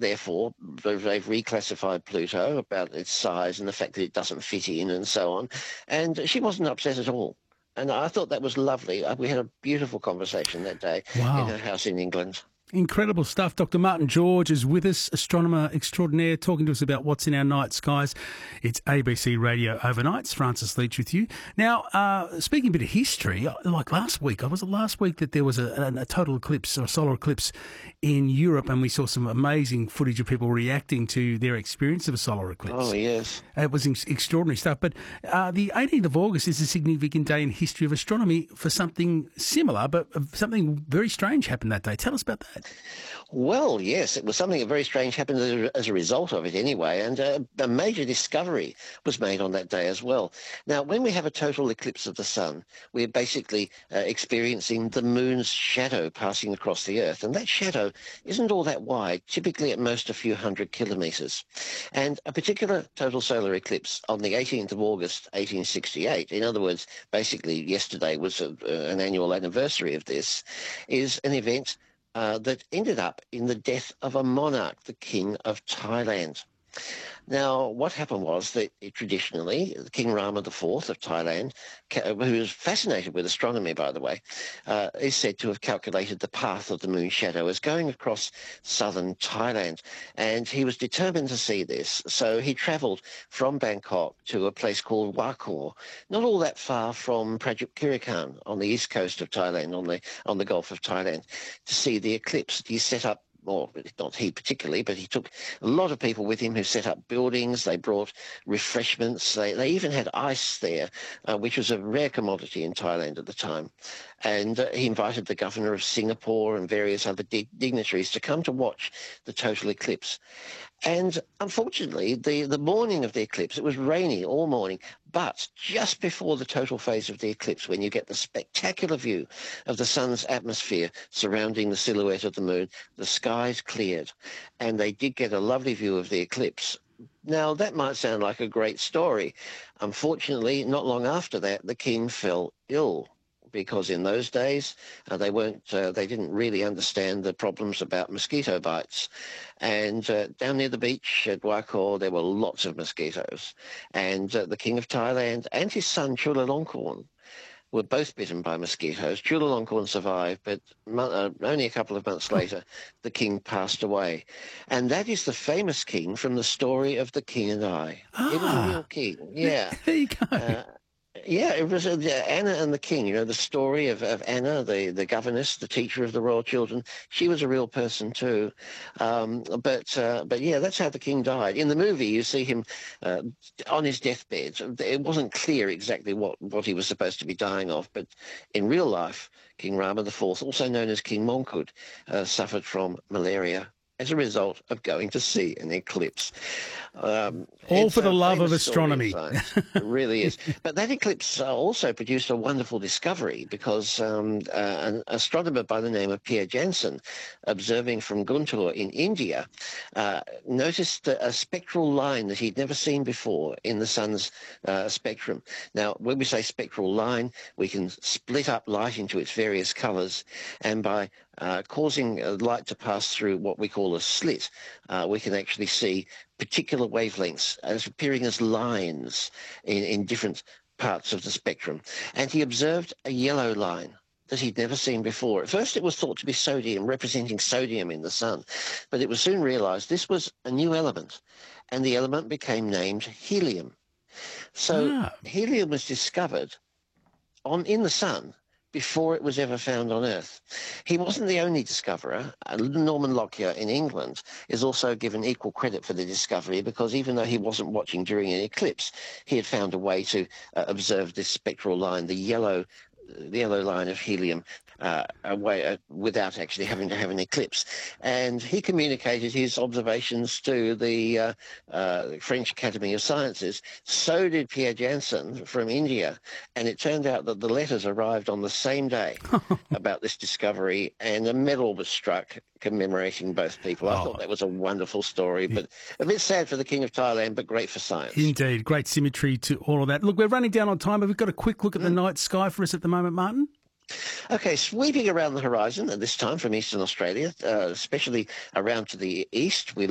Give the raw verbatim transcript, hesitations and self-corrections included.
therefore, they've reclassified Pluto about its size and the fact that it doesn't fit in and so on. And she wasn't upset at all. And I thought that was lovely. We had a beautiful conversation that day in Wow. her house in England. Incredible stuff. Doctor Martin George is with us, astronomer extraordinaire, talking to us about what's in our night skies. It's A B C Radio Overnights. Francis Leach with you. Now, uh, speaking a bit of history, like last week, was it last week that there was a, a, a total eclipse or a solar eclipse in Europe, and we saw some amazing footage of people reacting to their experience of a solar eclipse. Oh, yes. It was ex- extraordinary stuff. But uh, the eighteenth of August is a significant day in history of astronomy for something similar, but something very strange happened that day. Tell us about that. Well, yes, it was something very strange happened as a, as a result of it anyway, and uh, a major discovery was made on that day as well. Now, when we have a total eclipse of the sun, we're basically uh, experiencing the moon's shadow passing across the Earth, and that shadow isn't all that wide, typically at most a few hundred kilometres. And a particular total solar eclipse on the eighteenth of August, eighteen sixty-eight, in other words, basically yesterday was a, uh, an annual anniversary of this, is an event Uh, that ended up in the death of a monarch, the King of Thailand. Now, what happened was that traditionally, King Rama the Fourth of Thailand, who was fascinated with astronomy, by the way, uh, is said to have calculated the path of the moon's shadow as going across southern Thailand. And he was determined to see this, so he travelled from Bangkok to a place called Wakor, not all that far from Prachuapkhirikan on the east coast of Thailand, on the, on the Gulf of Thailand, to see the eclipse. He set up, well, not he particularly, but he took a lot of people with him who set up buildings. They brought refreshments. They, they even had ice there, uh, which was a rare commodity in Thailand at the time. And uh, he invited the governor of Singapore and various other dig- dignitaries to come to watch the total eclipse. And unfortunately, the, the morning of the eclipse, it was rainy all morning, but just before the total phase of the eclipse, when you get the spectacular view of the sun's atmosphere surrounding the silhouette of the moon, the skies cleared, and they did get a lovely view of the eclipse. Now, that might sound like a great story. Unfortunately, not long after that, the king fell ill, because in those days uh, they weren't, uh, they didn't really understand the problems about mosquito bites. And uh, down near the beach at Wakor, there were lots of mosquitoes. And uh, the King of Thailand and his son Chulalongkorn were both bitten by mosquitoes. Chulalongkorn survived, but uh, only a couple of months later, the king passed away. And that is the famous king from the story of The King and I. Ah, it was a real king, yeah. There you go. Uh, Yeah, it was uh, Anna and the King, you know, the story of, of Anna, the, the governess, the teacher of the royal children. She was a real person too. Um, but, uh, but yeah, that's how the king died. In the movie, you see him uh, on his deathbed. It wasn't clear exactly what, what he was supposed to be dying of, but in real life, King Rama the Fourth, also known as King Mongkut, uh, suffered from malaria as a result of going to see an eclipse. Um, All for the love of astronomy. Of it really is. But that eclipse uh, also produced a wonderful discovery, because um, uh, an astronomer by the name of Pierre Janssen, observing from Guntur in India, uh, noticed a, a spectral line that he'd never seen before in the sun's uh, spectrum. Now, when we say spectral line, we can split up light into its various colours, and by uh, causing light to pass through what we call a slit, uh, we can actually see particular wavelengths as appearing as lines in, in different parts of the spectrum. And he observed a yellow line that he'd never seen before. At first it was thought to be sodium, representing sodium in the sun, but it was soon realised this was a new element, and the element became named helium. So Ah. helium was discovered on in the sun before it was ever found on Earth. He wasn't the only discoverer. Uh, Norman Lockyer in England is also given equal credit for the discovery, because even though he wasn't watching during an eclipse, he had found a way to uh, observe this spectral line, the yellow the yellow line of helium, uh, away, uh, without actually having to have an eclipse. And he communicated his observations to the uh, uh, French Academy of Sciences. So did Pierre Janssen from India. And it turned out that the letters arrived on the same day about this discovery, and a medal was struck commemorating both people. I Oh. thought that was a wonderful story, but a bit sad for the King of Thailand, but great for science. Indeed. Great symmetry to all of that. Look, we're running down on time, but we've got a quick look at the night sky for us at the moment, Martin. Okay, sweeping around the horizon at this time from eastern Australia, uh, especially around to the east, we